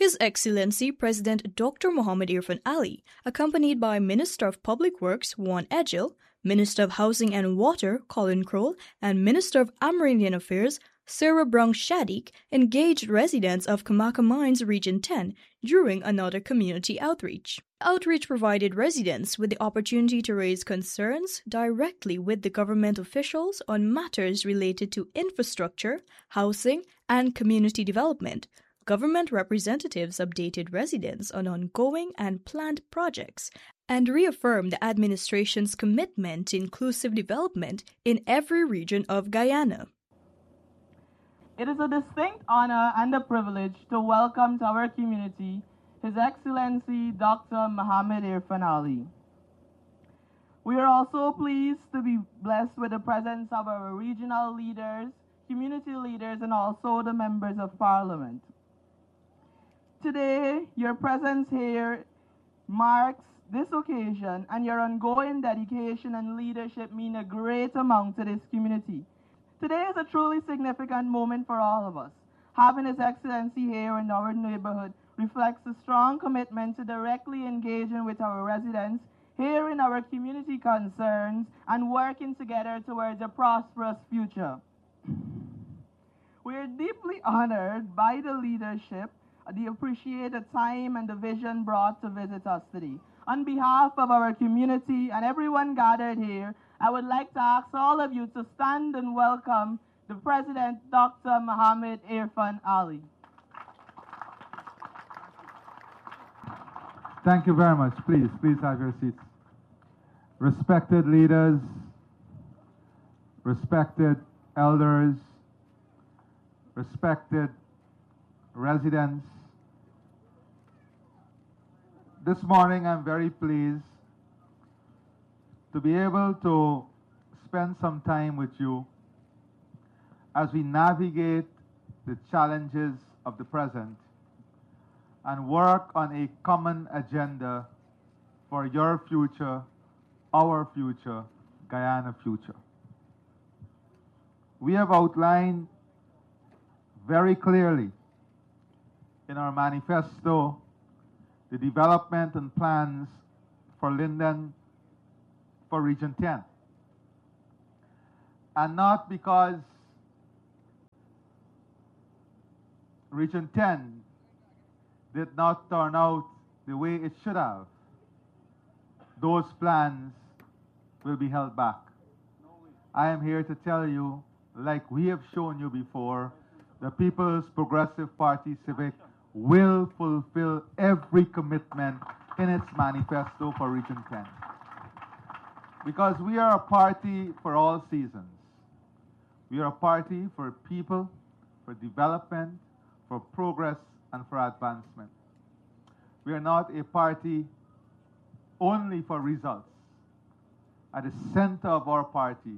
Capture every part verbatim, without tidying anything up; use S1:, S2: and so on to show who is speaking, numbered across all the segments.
S1: His Excellency President Doctor Mohammed Irfan Ali, accompanied by Minister of Public Works Juan Edgil, Minister of Housing and Water Colin Kroll, and Minister of Amerindian Affairs Sarah Brown Shaddick, engaged residents of Comaka Mines Region ten during another community outreach. Outreach provided residents with the opportunity to raise concerns directly with the government officials on matters related to infrastructure, housing, and community development. Government representatives updated residents on ongoing and planned projects and reaffirmed the administration's commitment to inclusive development in every region of Guyana.
S2: It is a distinct honor and a privilege to welcome to our community His Excellency Doctor Mohammed Irfan Ali. We are also pleased to be blessed with the presence of our regional leaders, community leaders, and also the members of Parliament. Today, your presence here marks this occasion, and your ongoing dedication and leadership mean a great amount to this community. Today is a truly significant moment for all of us. Having His Excellency here in our neighborhood reflects a strong commitment to directly engaging with our residents, hearing our community concerns, and working together towards a prosperous future. We are deeply honored by the leadership, the appreciate the time and the vision brought to visit us today. On behalf of our community and everyone gathered here, I would like to ask all of you to stand and welcome the President, Doctor Mohammed Irfan Ali.
S3: Thank you very much. Please, please have your seats. Respected leaders, respected elders, respected residents, this morning I'm very pleased to be able to spend some time with you as we navigate the challenges of the present and work on a common agenda for your future, our future, Guyana future. We have outlined very clearly in our manifesto the development and plans for Linden for Region ten. And not because Region ten did not turn out the way it should have. Those plans will be held back. I am here to tell you, like we have shown you before, the People's Progressive Party Civic will fulfill every commitment in its manifesto for Region ten. Because we are a party for all seasons. We are a party for people, for development, for progress, and for advancement. We are not a party only for results. At the center of our party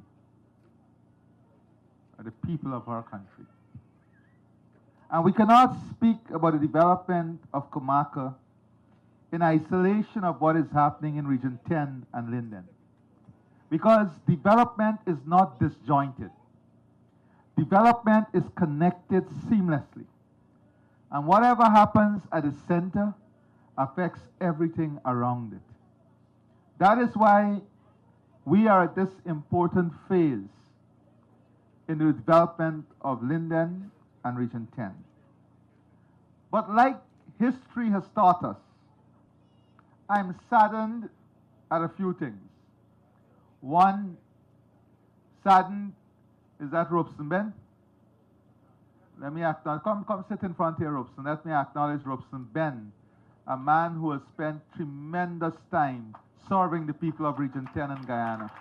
S3: are the people of our country. And we cannot speak about the development of Comaka in isolation of what is happening in Region ten and Linden. Because development is not disjointed. Development is connected seamlessly. And whatever happens at the center affects everything around it. That is why we are at this important phase in the development of Linden and Region ten. But like history has taught us, I'm saddened at a few things. One, saddened, is that Robeson Ben? Let me acknowledge, come, come sit in front here, Robeson. Let me acknowledge Robeson Ben, a man who has spent tremendous time serving the people of Region ten and Guyana.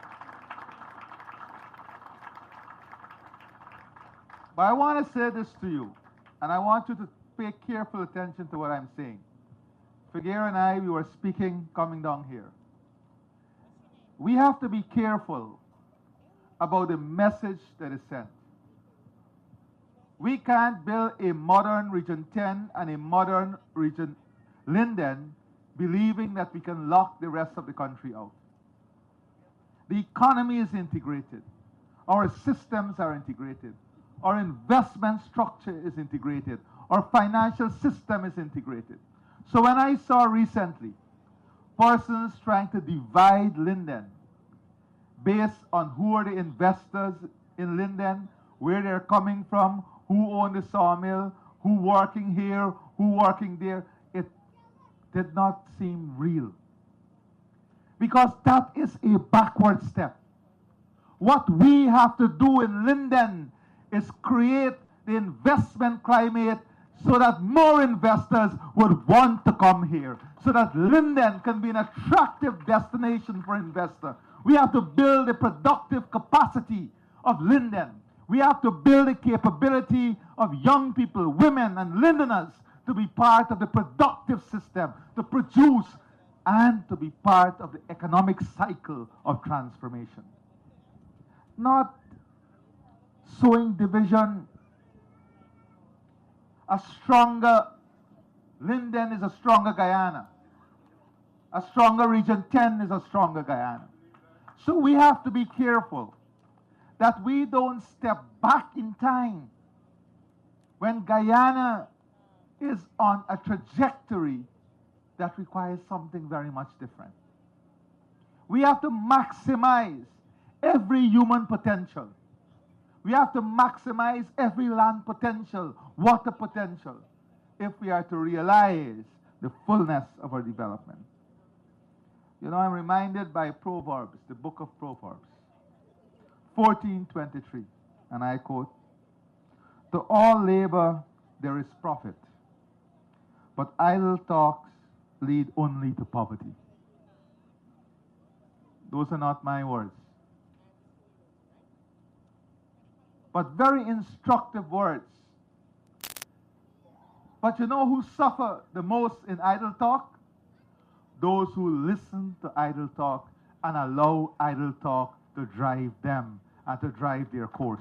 S3: But I want to say this to you, and I want you to pay careful attention to what I'm saying. Figueroa and I, we were speaking coming down here. We have to be careful about the message that is sent. We can't build a modern Region ten and a modern Region Linden believing that we can lock the rest of the country out. The economy is integrated. Our systems are integrated. our investment structure is integrated, our financial system is integrated. So when I saw recently persons trying to divide Linden based on who are the investors in Linden, where they're coming from, who own the sawmill, who working here, who working there, it did not seem real. Because that is a backward step. What we have to do in Linden is create the investment climate so that more investors would want to come here, so that Linden can be an attractive destination for investors. We have to build the productive capacity of Linden. We have to build the capability of young people, women, and Lindeners to be part of the productive system, to produce and to be part of the economic cycle of transformation. Not sowing division. A stronger Linden is a stronger Guyana. A stronger Region ten is a stronger Guyana. So we have to be careful that we don't step back in time when Guyana is on a trajectory that requires something very much different. We have to maximize every human potential. We have to maximize every land potential, water potential, if we are to realize the fullness of our development. You know, I'm reminded by Proverbs, the book of Proverbs, fourteen twenty-three, and I quote, "To all labor there is profit, but idle talks lead only to poverty." Those are not my words, but very instructive words. But you know who suffer the most in idle talk? Those who listen to idle talk and allow idle talk to drive them and to drive their course.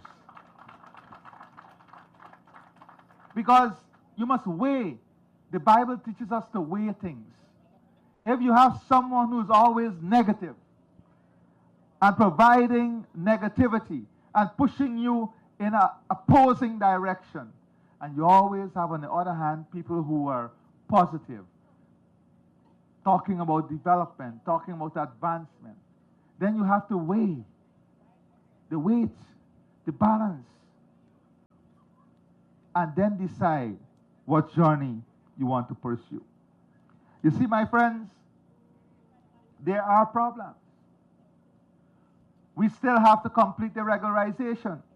S3: Because you must weigh. The Bible teaches us to weigh things. If you have someone who's always negative and providing negativity and pushing you in an opposing direction, and you always have, on the other hand, people who are positive, talking about development, talking about advancement, then you have to weigh the weight, the balance, and then decide what journey you want to pursue. You see, my friends, there are problems. We still have to complete the regularization.